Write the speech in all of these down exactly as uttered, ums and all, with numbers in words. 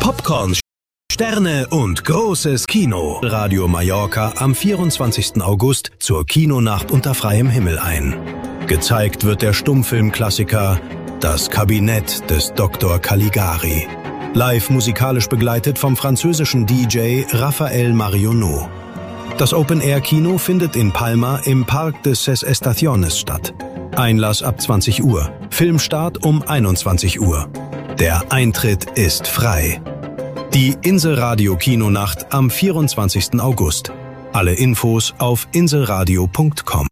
Popcorn, Sterne und großes Kino. Radio Mallorca am vierundzwanzigsten August zur Kinonacht unter freiem Himmel ein. Gezeigt wird der Stummfilmklassiker Das Kabinett des Doktor Caligari. Live musikalisch begleitet vom französischen D J Raphael Marionneau. Das Open-Air-Kino findet in Palma im Parque de Ses Estaciones statt. Einlass ab zwanzig Uhr. Filmstart um einundzwanzig Uhr. Der Eintritt ist frei. Die Inselradio-Kinonacht am vierundzwanzigsten August. Alle Infos auf inselradio punkt com.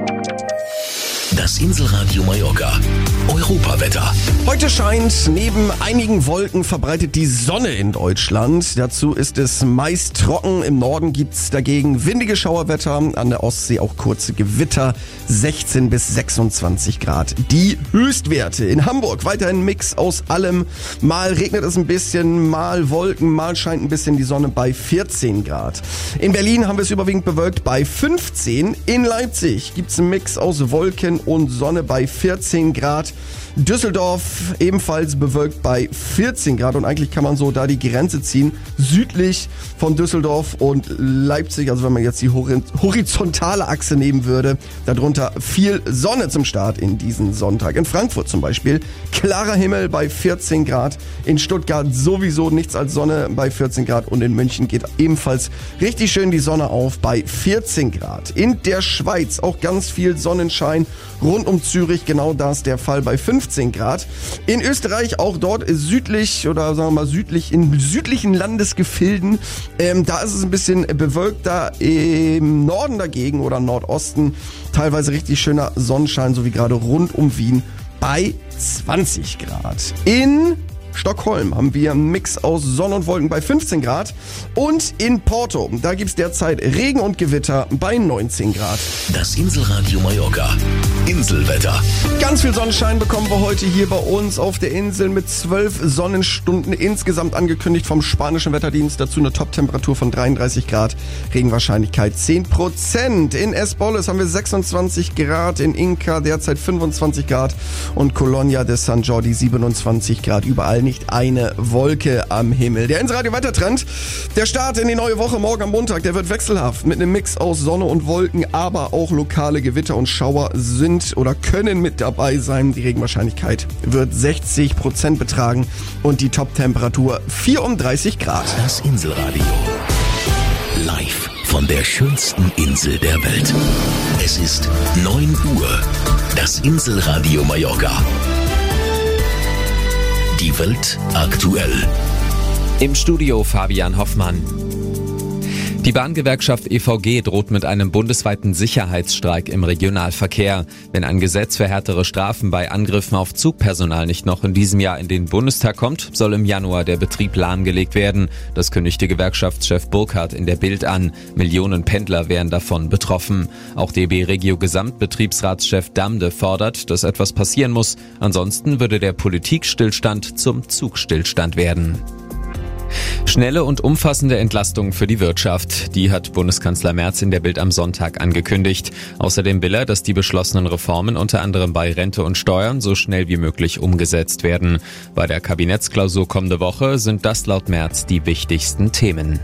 Das Inselradio Mallorca. Europawetter. Heute scheint neben einigen Wolken verbreitet die Sonne in Deutschland. Dazu ist es meist trocken. Im Norden gibt's dagegen windige Schauerwetter. An der Ostsee auch kurze Gewitter. sechzehn bis sechsundzwanzig Grad. Die Höchstwerte in Hamburg. Weiterhin ein Mix aus allem. Mal regnet es ein bisschen, mal Wolken, mal scheint ein bisschen die Sonne bei vierzehn Grad. In Berlin haben wir es überwiegend bewölkt bei fünfzehn. In Leipzig gibt's einen Mix aus Wolken und Sonne bei vierzehn Grad. Düsseldorf ebenfalls bewölkt bei vierzehn Grad und eigentlich kann man so da die Grenze ziehen, südlich von Düsseldorf und Leipzig, also wenn man jetzt die horizontale Achse nehmen würde, darunter viel Sonne zum Start in diesen Sonntag. In Frankfurt zum Beispiel klarer Himmel bei vierzehn Grad, in Stuttgart sowieso nichts als Sonne bei vierzehn Grad und in München geht ebenfalls richtig schön die Sonne auf bei vierzehn Grad. In der Schweiz auch ganz viel Sonnenschein, rund um Zürich genau das der Fall bei fünfzehn Grad. In Österreich auch dort südlich oder sagen wir mal südlich in südlichen Landesgefilden, ähm, da ist es ein bisschen bewölkter. Im Norden dagegen oder Nordosten teilweise richtig schöner Sonnenschein, so wie gerade rund um Wien bei zwanzig Grad. In Stockholm haben wir einen Mix aus Sonne und Wolken bei fünfzehn Grad und in Porto, da gibt's derzeit Regen und Gewitter bei neunzehn Grad. Das Inselradio Mallorca. Inselwetter. Ganz viel Sonnenschein bekommen wir heute hier bei uns auf der Insel mit zwölf Sonnenstunden insgesamt angekündigt vom spanischen Wetterdienst. Dazu eine Top-Temperatur von dreiunddreißig Grad, Regenwahrscheinlichkeit zehn Prozent. In Espoles haben wir sechsundzwanzig Grad, in Inca derzeit fünfundzwanzig Grad und Colonia de San Jordi siebenundzwanzig Grad. Überall nicht eine Wolke am Himmel. Der Inselradio-Wettertrend, der Start in die neue Woche morgen am Montag, der wird wechselhaft mit einem Mix aus Sonne und Wolken, aber auch lokale Gewitter und Schauer sind oder können mit dabei sein. Die Regenwahrscheinlichkeit wird sechzig Prozent betragen und die Top-Temperatur vierunddreißig Grad. Das Inselradio. Live von der schönsten Insel der Welt. Es ist neun Uhr. Das Inselradio Mallorca. Die Welt aktuell. Im Studio Fabian Hoffmann. Die Bahngewerkschaft E V G droht mit einem bundesweiten Sicherheitsstreik im Regionalverkehr. Wenn ein Gesetz für härtere Strafen bei Angriffen auf Zugpersonal nicht noch in diesem Jahr in den Bundestag kommt, soll im Januar der Betrieb lahmgelegt werden. Das kündigte Gewerkschaftschef Burkhardt in der Bild an. Millionen Pendler wären davon betroffen. Auch D B Regio Gesamtbetriebsratschef Damde fordert, dass etwas passieren muss. Ansonsten würde der Politikstillstand zum Zugstillstand werden. Schnelle und umfassende Entlastung für die Wirtschaft. Die hat Bundeskanzler Merz in der Bild am Sonntag angekündigt. Außerdem will er, dass die beschlossenen Reformen unter anderem bei Rente und Steuern so schnell wie möglich umgesetzt werden. Bei der Kabinettsklausur kommende Woche sind das laut Merz die wichtigsten Themen.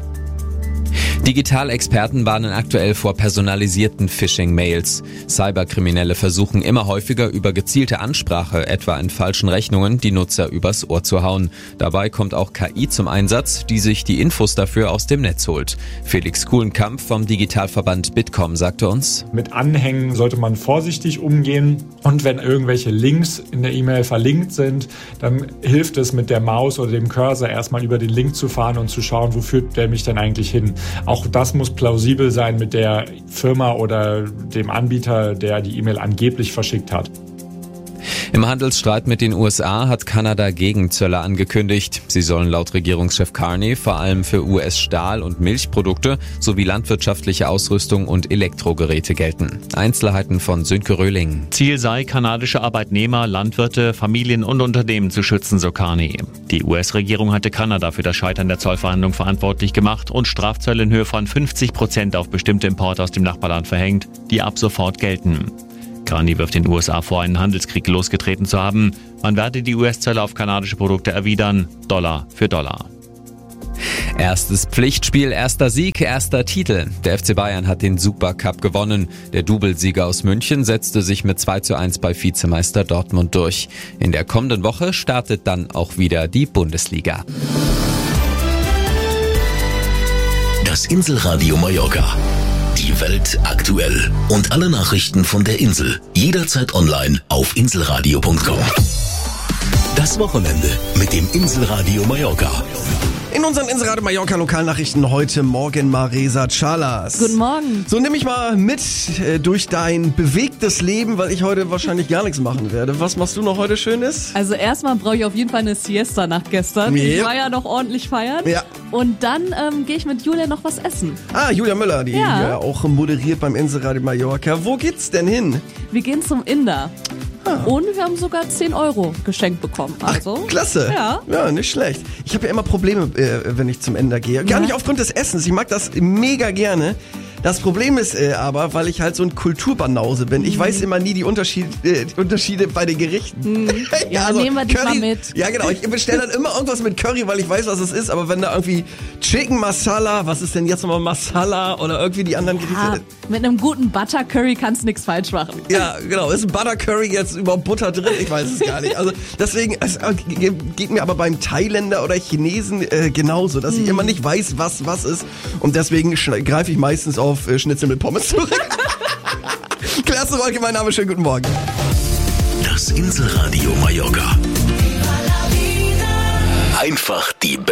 Digitalexperten warnen aktuell vor personalisierten Phishing-Mails. Cyberkriminelle versuchen immer häufiger über gezielte Ansprache, etwa in falschen Rechnungen, die Nutzer übers Ohr zu hauen. Dabei kommt auch K I zum Einsatz, die sich die Infos dafür aus dem Netz holt. Felix Kuhlenkamp vom Digitalverband Bitkom sagte uns: Mit Anhängen sollte man vorsichtig umgehen und wenn irgendwelche Links in der E-Mail verlinkt sind, dann hilft es mit der Maus oder dem Cursor erstmal über den Link zu fahren und zu schauen, wo führt der mich denn eigentlich hin. Auch das muss plausibel sein mit der Firma oder dem Anbieter, der die E-Mail angeblich verschickt hat. Im Handelsstreit mit den U S A hat Kanada Gegenzölle angekündigt. Sie sollen laut Regierungschef Carney vor allem für U S-Stahl- und Milchprodukte sowie landwirtschaftliche Ausrüstung und Elektrogeräte gelten. Einzelheiten von Sönke Röhling. Ziel sei, kanadische Arbeitnehmer, Landwirte, Familien und Unternehmen zu schützen, so Carney. Die U S-Regierung hatte Kanada für das Scheitern der Zollverhandlungen verantwortlich gemacht und Strafzölle in Höhe von fünfzig Prozent auf bestimmte Importe aus dem Nachbarland verhängt, die ab sofort gelten. Carney wirft den U S A vor, einen Handelskrieg losgetreten zu haben. Man werde die U S-Zölle auf kanadische Produkte erwidern, Dollar für Dollar. Erstes Pflichtspiel, erster Sieg, erster Titel. Der F C Bayern hat den Supercup gewonnen. Der Doublesieger aus München setzte sich mit zwei zu eins bei Vizemeister Dortmund durch. In der kommenden Woche startet dann auch wieder die Bundesliga. Das Inselradio Mallorca. Die Welt aktuell. Und alle Nachrichten von der Insel. Jederzeit online auf inselradio punkt com. Das Wochenende mit dem Inselradio Mallorca. In unseren Inselradio Mallorca Lokalnachrichten heute Morgen Maresa Chalas. Guten Morgen. So, nimm mich mal mit äh, durch dein bewegtes Leben, weil ich heute wahrscheinlich gar nichts machen werde. Was machst du noch heute Schönes? Also erstmal brauche ich auf jeden Fall eine Siesta nach gestern. Yep. Ich war ja noch ordentlich feiern. Ja. Und dann ähm, gehe ich mit Julia noch was essen. Ah, Julia Müller, die Ja. ja auch moderiert beim Inselradio Mallorca. Wo geht's denn hin? Wir gehen zum Inder. Und wir haben sogar zehn Euro geschenkt bekommen. Also, Ach, klasse. Ja. Ja, nicht schlecht. Ich habe ja immer Probleme, äh, wenn ich zum Ender gehe. Gar Ja. nicht aufgrund des Essens. Ich mag das mega gerne. Das Problem ist äh, aber, weil ich halt so ein Kulturbanause bin. Ich weiß immer nie die Unterschiede, äh, die Unterschiede bei den Gerichten. Mhm. Ja, nehmen wir dich mal mit. Ja, genau. Ich bestelle dann immer irgendwas mit Curry, weil ich weiß, was es ist. Aber wenn da irgendwie Chicken Masala, was ist denn jetzt nochmal Masala oder irgendwie die anderen Gerichte? Ah, mit einem guten Butter Curry kannst du nichts falsch machen. Ja, genau. Ist ein Butter Curry jetzt überhaupt Butter drin? Ich weiß es gar nicht. Also deswegen, es geht mir aber beim Thailänder oder Chinesen äh, genauso, dass ich immer nicht weiß, was was ist. Und deswegen greife ich meistens auf äh, Schnitzel mit Pommes zurück. Klasse, Wolke, mein Name, schönen guten Morgen. Das Inselradio Mallorca. Einfach die